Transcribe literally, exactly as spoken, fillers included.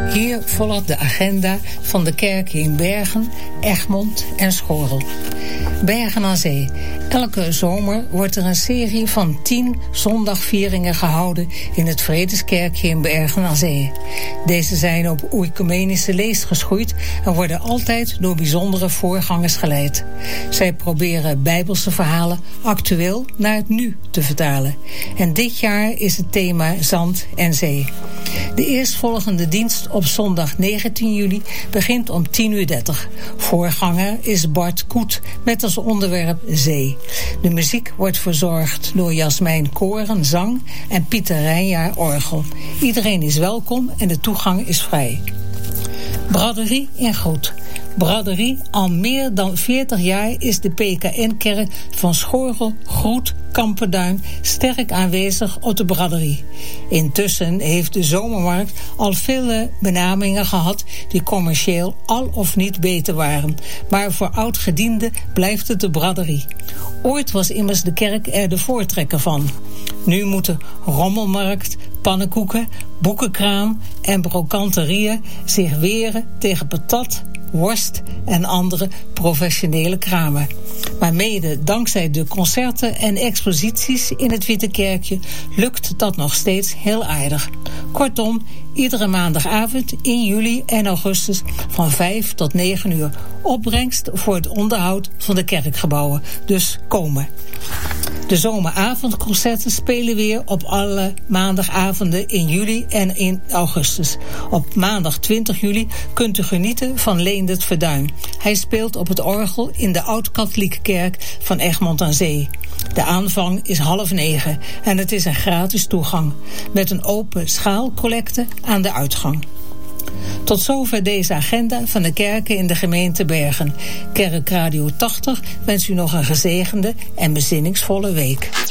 Hier volgt de agenda van de kerken in Bergen, Egmond en Schorrel. Bergen aan Zee. Elke zomer wordt er een serie van tien zondagvieringen gehouden in het Vredeskerkje in Bergen aan Zee. Deze zijn op oecumenische leest geschoeid en worden altijd door bijzondere voorgangers geleid. Zij proberen Bijbelse verhalen actueel naar het nu te vertalen. En dit jaar is het thema Zand en Zee. De eerstvolgende dienst op zondag negentien juli begint om tien uur dertig. Voorganger is Bart Koet met als onderwerp Zee. De muziek wordt verzorgd door Jasmijn Koren, zang en Pieter Rijnjaar, orgel. Iedereen is welkom en de toegang is vrij. Braderie in Groet. Braderie, al meer dan veertig jaar is de P K N-kerk van Schorrel, Groet, Kamperduin sterk aanwezig op de braderie. Intussen heeft de zomermarkt al vele benamingen gehad die commercieel al of niet beter waren. Maar voor oudgedienden blijft het de braderie. Ooit was immers de kerk er de voortrekker van. Nu moeten rommelmarkt, pannenkoeken, boekenkraam en brokanterieën zich weren tegen patat, worst en andere professionele kramen. Maar mede dankzij de concerten en exposities in het Witte Kerkje lukt dat nog steeds heel aardig. Kortom, iedere maandagavond in juli en augustus van vijf tot negen uur. Opbrengst voor het onderhoud van de kerkgebouwen. Dus komen. De zomeravondconcerten spelen weer op alle maandagavonden in juli en in augustus. Op maandag twintig juli kunt u genieten van Leendert Verduin. Hij speelt op het orgel in de Oud-Katholieke Kerk van Egmond aan Zee. De aanvang is half negen en het is een gratis toegang, met een open schaalcollecte aan de uitgang. Tot zover deze agenda van de kerken in de gemeente Bergen. Kerkradio tachtig wens u nog een gezegende en bezinningsvolle week.